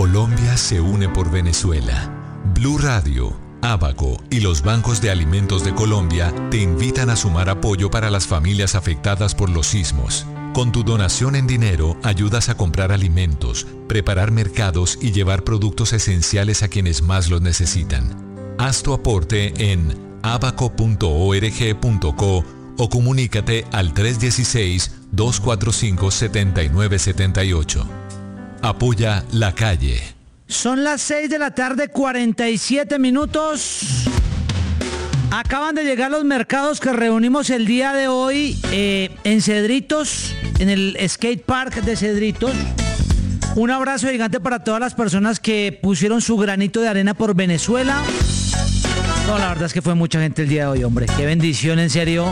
Colombia se une por Venezuela. Blue Radio, Abaco y los bancos de alimentos de Colombia te invitan a sumar apoyo para las familias afectadas por los sismos. Con tu donación en dinero ayudas a comprar alimentos, preparar mercados y llevar productos esenciales a quienes más los necesitan. Haz tu aporte en abaco.org.co o comunícate al 316-245-7978. Apoya La Calle. Son las 6 de la tarde, 47 minutos. Acaban de llegar los mercados que reunimos el día de hoy en Cedritos, en el skate park de Cedritos. Un abrazo gigante para todas las personas que pusieron su granito de arena por Venezuela. No, la verdad es que fue mucha gente el día de hoy, hombre. Qué bendición, en serio.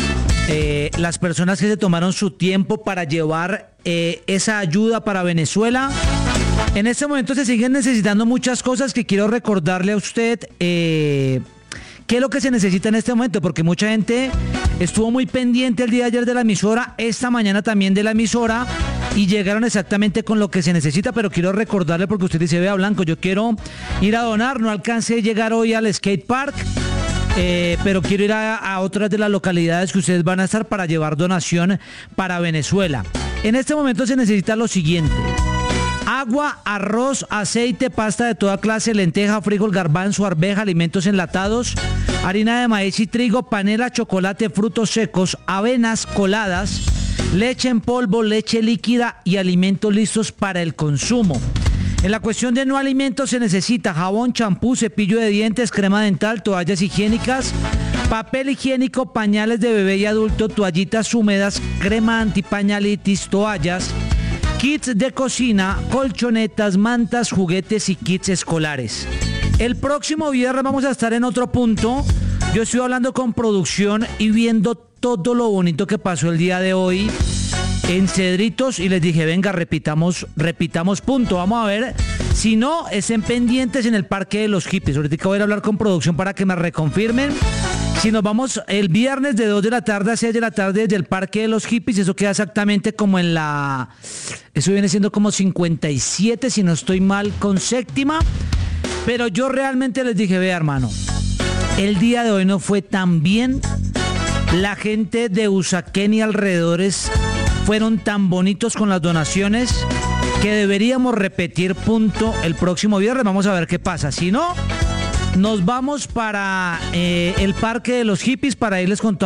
Las personas que se tomaron su tiempo para llevar esa ayuda para Venezuela. En este momento se siguen necesitando muchas cosas que quiero recordarle a usted. ¿Qué es lo que se necesita en este momento? Porque mucha gente estuvo muy pendiente el día de ayer de la emisora, esta mañana también de la emisora, y llegaron exactamente con lo que se necesita, pero quiero recordarle porque usted dice, vea Blanco, yo quiero ir a donar, no alcancé a llegar hoy al skate park, pero quiero ir a otras de las localidades que ustedes van a estar para llevar donación para Venezuela. En este momento se necesita lo siguiente: agua, arroz, aceite, pasta de toda clase, lenteja, frijol, garbanzo, arveja, alimentos enlatados, harina de maíz y trigo, panela, chocolate, frutos secos, avenas coladas, leche en polvo, leche líquida y alimentos listos para el consumo. En la cuestión de no alimentos se necesita jabón, champú, cepillo de dientes, crema dental, toallas higiénicas, papel higiénico, pañales de bebé y adulto, toallitas húmedas, crema antipañalitis, toallas, kits de cocina, colchonetas, mantas, juguetes y kits escolares. El próximo viernes vamos a estar en otro punto. Yo estoy hablando con producción y viendo todo lo bonito que pasó el día de hoy en Cedritos y les dije, venga, repitamos punto. Vamos a ver, si no, estén pendientes en el Parque de los Hippies. Ahorita voy a hablar con producción para que me reconfirmen. Si nos vamos el viernes de 2 de la tarde a 6 de la tarde desde el Parque de los Hippies, eso queda exactamente como en la... Eso viene siendo como 57, si no estoy mal, con séptima. Pero yo realmente les dije, vea hermano, el día de hoy no fue tan bien. La gente de Usaquén y alrededores fueron tan bonitos con las donaciones que deberíamos repetir punto el próximo viernes. Vamos a ver qué pasa. Si no, nos vamos para el Parque de los Hippies para irles contando